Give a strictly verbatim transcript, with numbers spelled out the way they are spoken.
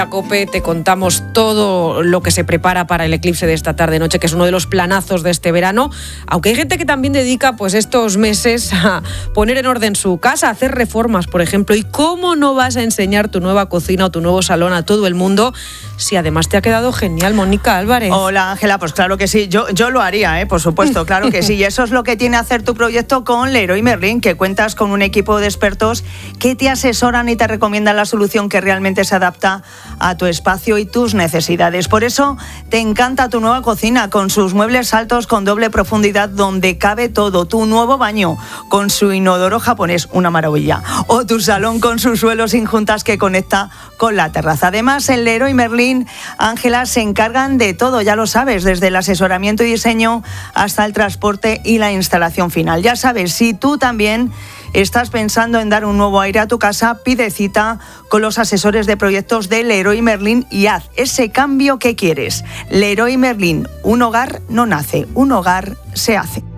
COPE te contamos todo lo que se prepara para el eclipse de esta tarde-noche, que es uno de los planazos de este verano, aunque hay gente que también dedica pues estos meses a poner en orden su casa, a hacer reformas, por ejemplo. ¿Y cómo no vas a enseñar tu nueva cocina o tu nuevo salón a todo el mundo si además te ha quedado genial, Mónica Álvarez? Hola, Ángela, pues claro que sí, yo, yo lo haría, ¿eh? Por supuesto, claro que sí, y eso es lo que tiene hacer tu proyecto con Leroy Merlin, que cuentas con un equipo de expertos que te asesoran y te recomiendan la solución que realmente se adapta a tu espacio y tus necesidades. Por eso te encanta tu nueva cocina con sus muebles altos con doble profundidad donde cabe todo, tu nuevo baño con su inodoro japonés, una maravilla, o tu salón con su suelo sin juntas que conecta con la terraza. Además, en Leroy Merlin, Ángela, se encargan de todo, ya lo sabes, desde el asesoramiento y diseño hasta el transporte y la instalación final. Ya sabes, si tú también estás pensando en dar un nuevo aire a tu casa, pide cita con los asesores de proyectos de Leroy Merlin y haz ese cambio que quieres. Leroy Merlin, un hogar no nace, un hogar se hace.